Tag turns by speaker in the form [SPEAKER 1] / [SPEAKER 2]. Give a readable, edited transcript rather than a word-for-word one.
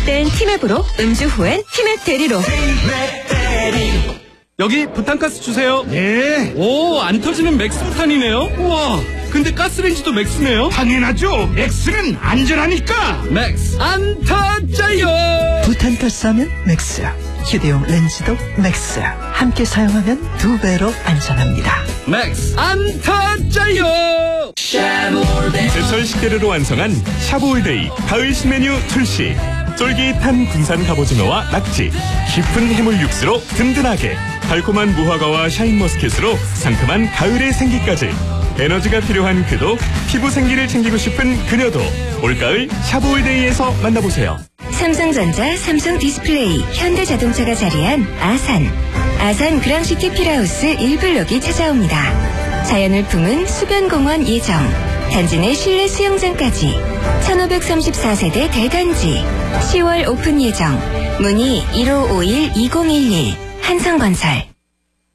[SPEAKER 1] 땐 티맵으로, 음주 후엔 티맵 대리로.
[SPEAKER 2] 여기 부탄가스 주세요.
[SPEAKER 3] 예.
[SPEAKER 2] 오, 안 터지는 맥스 부탄이네요. 우와, 근데 가스레인지도 맥스네요.
[SPEAKER 3] 당연하죠. 맥스는 안전하니까.
[SPEAKER 2] 맥스 안 터져요.
[SPEAKER 4] 부탄가스 하면 맥스야. 휴대용 렌즈도 맥스야. 함께 사용하면 2배로 안전합니다.
[SPEAKER 2] 맥스 안 터져요.
[SPEAKER 5] 제철 식재료로 완성한 샤브올데이 가을 신메뉴 출시. 쫄깃한 군산 갑오징어와 낙지, 깊은 해물 육수로 든든하게, 달콤한 무화과와 샤인머스켓으로 상큼한 가을의 생기까지. 에너지가 필요한 그도, 피부 생기를 챙기고 싶은 그녀도 올가을 샤브올데이에서 만나보세요.
[SPEAKER 1] 삼성전자, 삼성디스플레이, 현대자동차가 자리한 아산 그랑시티 필하우스 1블록이 찾아옵니다. 자연을 품은 수변공원 예정, 단지 내 실내 수영장까지 1534세대 대단지, 10월 오픈 예정. 문의 1551-2011 한성건설.